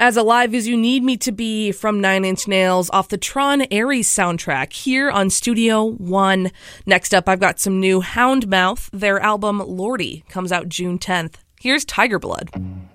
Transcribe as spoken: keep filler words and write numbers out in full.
As Alive as You Need Me to Be from Nine Inch Nails off the Tron Ares soundtrack here on Studio One. Next up, I've got some new Houndmouth. Their album Lordy comes out June tenth. Here's Tiger Blood.